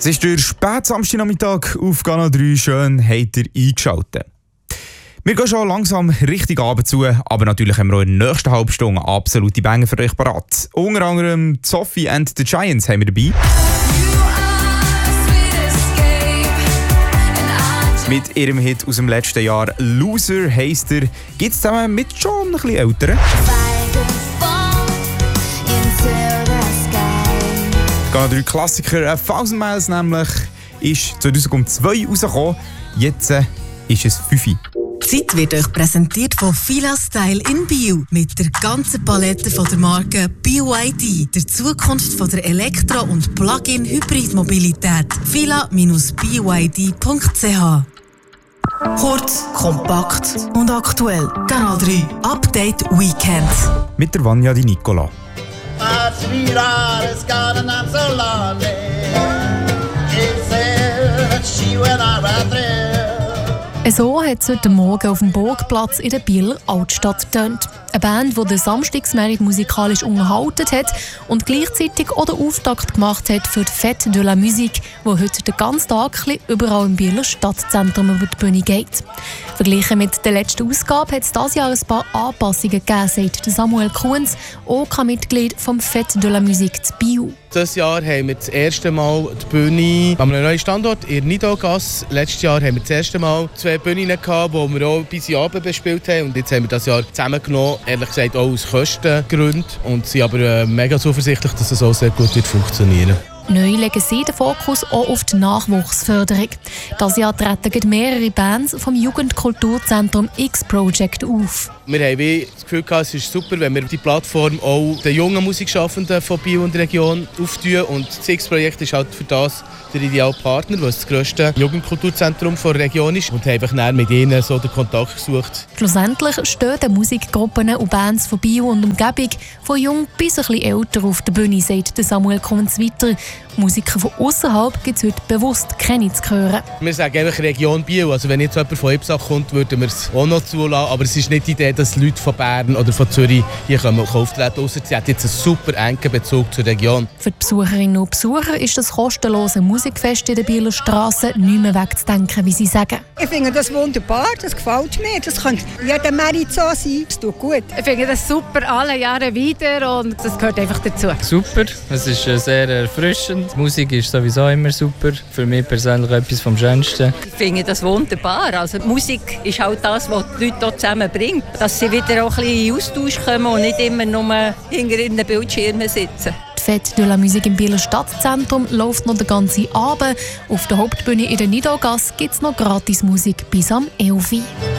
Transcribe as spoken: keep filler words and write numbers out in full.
Es ist der späte Samstagnachmittag auf Kanal drei. Schön, habt ihr eingeschaltet. Wir gehen schon langsam richtig Abend zu, aber natürlich haben wir auch in der nächsten halben Stunde absolute Banger für euch parat. Unter anderem Sophie and the Giants haben wir dabei. Mit ihrem Hit aus dem letzten Jahr «Loser» heisst er, gibt es zusammen mit schon ein bisschen älteren. Kanal drei Klassiker, «A Thousand Miles» nämlich, ist zweitausendzwei rausgekommen. Jetzt äh, ist es fünf. Die Zeit wird euch präsentiert von Fila Style in Biel mit der ganzen Palette von der Marke B Y D, der Zukunft von der Elektro- und Plug-in-Hybrid-Mobilität. fila dash b y d punkt c h. Kurz, kompakt und aktuell. Kanal drei Update Weekend. Mit der Vanja Di Nicola. So hat es heute Morgen auf dem Burgplatz in der Bieler Altstadt getönt. Eine Band, die den Samstagsmerit musikalisch unterhalten hat und gleichzeitig auch den Auftakt gemacht hat für die Fête de la Musique, die heute den ganzen Tag überall im Bieler Stadtzentrum über die Bühne geht. Verglichen mit der letzten Ausgabe hat es dieses Jahr ein paar Anpassungen gegeben, sagt Samuel Kunz, O K-Mitglied vom Fête de la Musique zu Biel. Dieses Jahr haben wir das erste Mal die Bühne an einem neuen Standort in der Nidogasse. Letztes Jahr haben wir das erste Mal zwei Bühnen gehabt, die wir auch bis Abend bespielt haben. Und jetzt haben wir das Jahr zusammengenommen, ehrlich gesagt auch aus Kostengründen. Und sind aber äh, mega zuversichtlich, dass es auch sehr gut wird funktionieren. Neu legen sie den Fokus auch auf die Nachwuchsförderung. Dieses Jahr treten mehrere Bands vom Jugendkulturzentrum X-Project auf. Wir haben das Gefühl, es ist super, wenn wir die Plattform auch den jungen Musikschaffenden von Biel und der Region auftun. Und das X-Projekt ist halt für das der ideale Partner, weil es das grösste Jugendkulturzentrum der Region ist. Und haben einfach mit ihnen so den Kontakt gesucht. Schlussendlich stehen die Musikgruppen und Bands von Biel und Umgebung von jung bis ein bisschen älter auf der Bühne, sagt Samuel Kunz weiter. Musiker von außerhalb gibt es heute bewusst keine zu hören. Wir sagen einfach Region Biel. Also wenn jetzt jemand von Ipsach kommt, würden wir es auch noch zulassen. Aber es ist nicht die Idee, dass Leute von Bern oder von Zürich hier auftreten können. Ausser sie hat jetzt einen super engen Bezug zur Region. Für die Besucherinnen und Besucher ist das kostenlose Musikfest in der Bieler Straße nicht mehr wegzudenken, wie sie sagen. Ich finde das wunderbar, das gefällt mir. Das könnte jeder Merit so sein. Das tut gut. Ich finde das super, alle Jahre wieder und das gehört einfach dazu. Super, es ist sehr erfrischend. Die Musik ist sowieso immer super. Für mich persönlich etwas vom Schönsten. Ich finde das wunderbar. Also die Musik ist halt das, was die Leute hier zusammenbringt. Dass sie wieder auch ein bisschen in Austausch kommen und nicht immer nur hinter den Bildschirmen sitzen. Die Fête de la Musique im Bieler Stadtzentrum läuft noch den ganzen Abend. Auf der Hauptbühne in der Nidogasse gibt es noch gratis Musik bis am elf Uhr.